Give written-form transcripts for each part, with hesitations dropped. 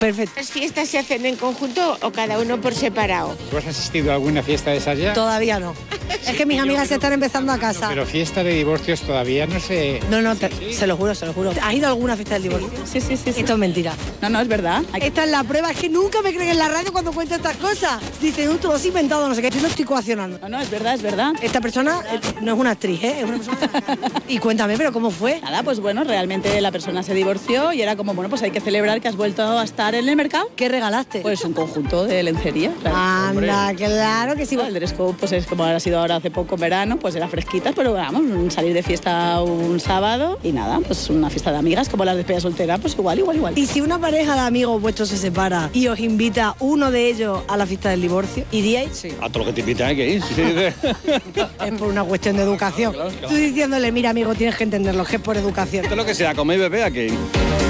Perfecto. ¿Las fiestas se hacen en conjunto o cada uno por separado? ¿Tú has asistido a alguna fiesta de esas ya? Todavía no. Es que mis amigas se están empezando a casa. Pero fiesta de divorcios todavía no sé. No, se lo juro, se lo juro. ¿Has ido a alguna fiesta del divorcio? Sí. Esto es mentira. No, es verdad. Esta es la prueba, es que nunca me creen en la radio cuando cuento estas cosas. Dicen, tú lo has inventado, no sé qué. Yo no estoy coaccionando. No, es verdad. Esta persona no es una actriz, es una persona. Y cuéntame, ¿pero cómo fue? Nada, pues bueno, realmente la persona se divorció y era como, bueno, pues hay que celebrar que has vuelto a estar en el mercado. ¿Qué regalaste? Pues un conjunto de lencería. Claro. Anda, claro que sí. El dress code, pues es como ha sido ahora hace poco en verano, pues era fresquita, pero vamos, salir de fiesta un sábado y nada, pues una fiesta de amigas, como las despedidas solteras, pues igual. Y si una pareja de amigos vuestros se separa y os invita uno de ellos a la fiesta del divorcio, ¿iríais? Sí. A todo lo que te invitan hay que ir. Sí. Es por una cuestión de educación. Claro. Tú diciéndole, mira amigo, tienes que entenderlo, que es por educación. Todo lo que sea, comer y beber hay que ir.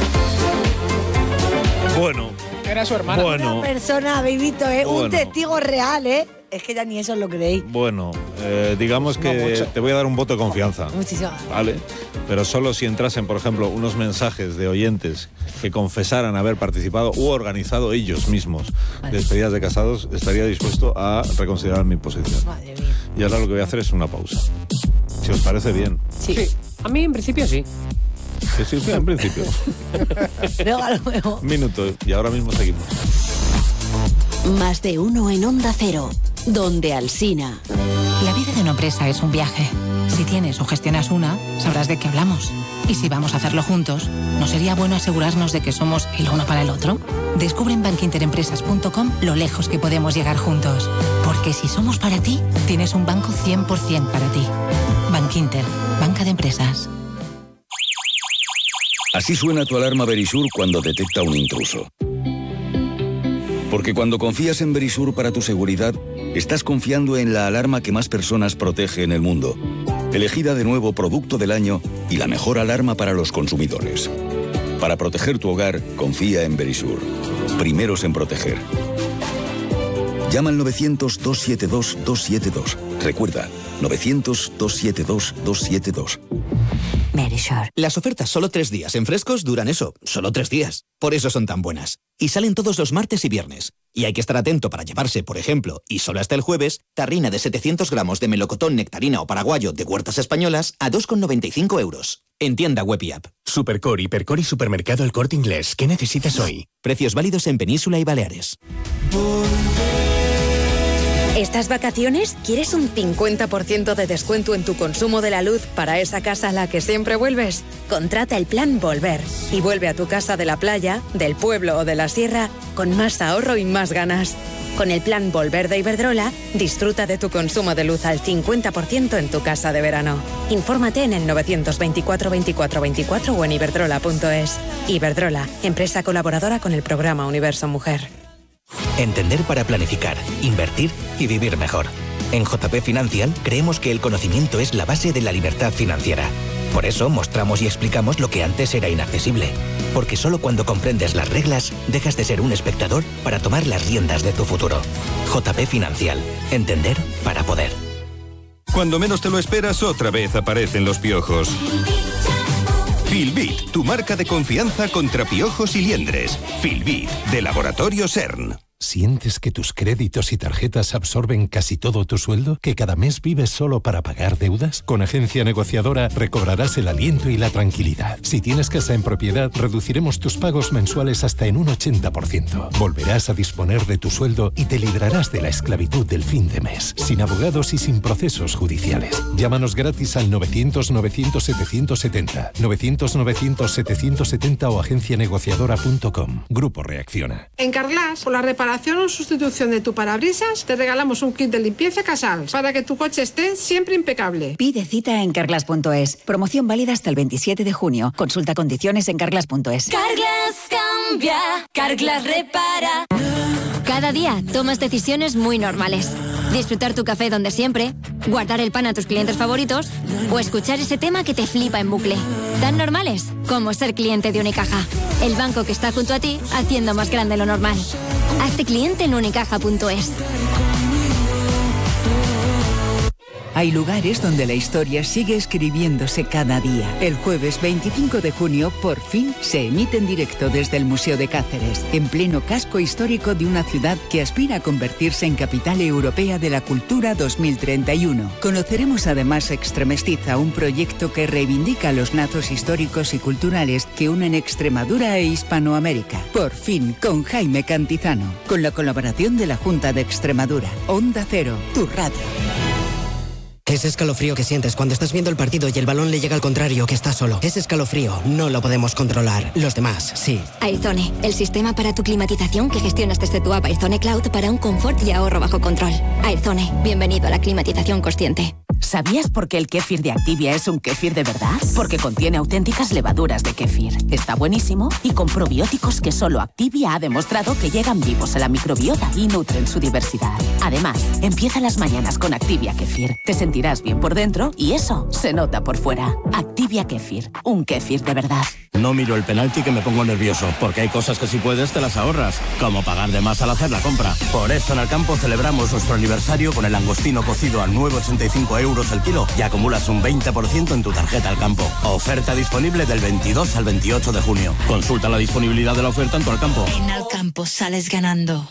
Bueno. Era su hermana. Bueno. Una persona, habéis visto, un testigo real, Es que ya ni eso os lo creéis. Bueno, digamos que te voy a dar un voto de confianza. Muchísimo. Vale, pero solo si entrasen, por ejemplo, unos mensajes de oyentes que confesaran haber participado u organizado ellos mismos despedidas de casados, estaría dispuesto a reconsiderar mi posición. Madre mía. Y ahora lo que voy a hacer es una pausa. Si os parece bien. Sí. A mí en principio sí. Sí, en principio. Luego. Un minuto y ahora mismo seguimos. Más de uno en Onda Cero, donde Alsina. La vida de una empresa es un viaje. Si tienes o gestionas una, sabrás de qué hablamos. Y si vamos a hacerlo juntos, ¿no sería bueno asegurarnos de que somos el uno para el otro? Descubre en bankinterempresas.com lo lejos que podemos llegar juntos. Porque si somos para ti, tienes un banco 100% para ti. Bankinter, banca de empresas. Así suena tu alarma Verisur cuando detecta un intruso. Porque cuando confías en Verisur para tu seguridad, estás confiando en la alarma que más personas protege en el mundo. Elegida de nuevo Producto del Año y la mejor alarma para los consumidores. Para proteger tu hogar, confía en Verisur. Primeros en proteger. Llama al 900-272-272. Recuerda, 900-272-272. Verisur. Las ofertas solo 3 días en Frescos duran eso, solo 3 días. Por eso son tan buenas. Y salen todos los martes y viernes. Y hay que estar atento para llevarse, por ejemplo, y solo hasta el jueves, tarrina de 700 gramos de melocotón, nectarina o paraguayo de Huertas Españolas a 2,95 euros. En tienda web y app. Supercor, Hipercor y Supermercado El Corte Inglés. ¿Qué necesitas hoy? Precios válidos en Península y Baleares. ¿Estas vacaciones quieres un 50% de descuento en tu consumo de la luz para esa casa a la que siempre vuelves? Contrata el plan Volver y vuelve a tu casa de la playa, del pueblo o de la sierra con más ahorro y más ganas. Con el plan Volver de Iberdrola, disfruta de tu consumo de luz al 50% en tu casa de verano. Infórmate en el 924 24 24 o en iberdrola.es. Iberdrola, empresa colaboradora con el programa Universo Mujer. Entender para planificar, invertir y vivir mejor. En JP Financial creemos que el conocimiento es la base de la libertad financiera. Por eso mostramos y explicamos lo que antes era inaccesible. Porque solo cuando comprendes las reglas, dejas de ser un espectador para tomar las riendas de tu futuro. JP Financial. Entender para poder. Cuando menos te lo esperas, otra vez aparecen los piojos. Filbit, tu marca de confianza contra piojos y liendres. Filbit, de Laboratorio CERN. ¿Sientes que tus créditos y tarjetas absorben casi todo tu sueldo? ¿Que cada mes vives solo para pagar deudas? Con Agencia Negociadora recobrarás el aliento y la tranquilidad. Si tienes casa en propiedad, reduciremos tus pagos mensuales hasta en un 80%. Volverás a disponer de tu sueldo y te librarás de la esclavitud del fin de mes, sin abogados y sin procesos judiciales. Llámanos gratis al 900-900-770, 900-900-770 o agencianegociadora.com. Grupo Reacciona. En Carglass, por la reparación o sustitución de tu parabrisas, te regalamos un kit de limpieza Casals para que tu coche esté siempre impecable. Pide cita en Carglass.es. Promoción válida hasta el 27 de junio. Consulta condiciones en Carglass.es. Carglass cambia, Carglass repara. Cada día tomas decisiones muy normales. Disfrutar tu café donde siempre, guardar el pan a tus clientes favoritos o escuchar ese tema que te flipa en bucle. Tan normales como ser cliente de Unicaja. El banco que está junto a ti haciendo más grande lo normal. Hazte cliente en unicaja.es. Hay lugares donde la historia sigue escribiéndose cada día. El jueves 25 de junio, por fin, se emite en directo desde el Museo de Cáceres, en pleno casco histórico de una ciudad que aspira a convertirse en capital europea de la cultura 2031. Conoceremos además Extremestiza, un proyecto que reivindica los lazos históricos y culturales que unen Extremadura e Hispanoamérica. Por fin, con Jaime Cantizano, con la colaboración de la Junta de Extremadura. Onda Cero, tu radio. Ese escalofrío que sientes cuando estás viendo el partido y el balón le llega al contrario, que está solo. Ese escalofrío no lo podemos controlar. Los demás, sí. Airzone, el sistema para tu climatización que gestionas desde tu app Airzone Cloud para un confort y ahorro bajo control. Airzone, bienvenido a la climatización consciente. ¿Sabías por qué el kéfir de Activia es un kéfir de verdad? Porque contiene auténticas levaduras de kéfir. Está buenísimo y con probióticos que solo Activia ha demostrado que llegan vivos a la microbiota y nutren su diversidad. Además, empieza las mañanas con Activia Kéfir. Te sentirás bien por dentro y eso se nota por fuera. Activia Kéfir, un kéfir de verdad. No miro el penalti que me pongo nervioso, porque hay cosas que si puedes te las ahorras, como pagar de más al hacer la compra. Por eso en Alcampo celebramos nuestro aniversario con el langostino cocido a 9,85 € el kilo y acumulas un 20% en tu tarjeta Alcampo. Oferta disponible del 22 al 28 de junio. Consulta la disponibilidad de la oferta en tu Alcampo. En Alcampo sales ganando.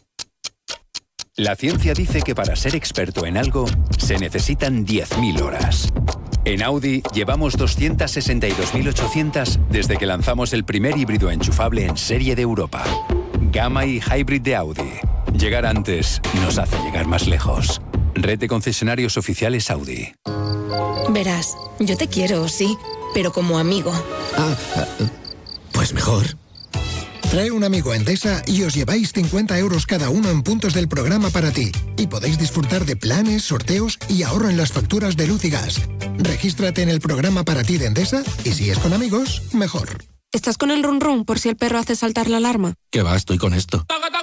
La ciencia dice que para ser experto en algo se necesitan 10.000 horas. En Audi llevamos 262.800 desde que lanzamos el primer híbrido enchufable en serie de Europa. Gamma y Hybrid de Audi. Llegar antes nos hace llegar más lejos. Red de concesionarios oficiales Audi. Verás, yo te quiero, sí, pero como amigo. Pues mejor. Trae un amigo a Endesa y os lleváis 50 € cada uno en puntos del programa para ti. Y podéis disfrutar de planes, sorteos y ahorro en las facturas de luz y gas. Regístrate en el programa para ti de Endesa y si es con amigos, mejor. ¿Estás con el run run por si el perro hace saltar la alarma? ¿Qué va? Estoy con esto.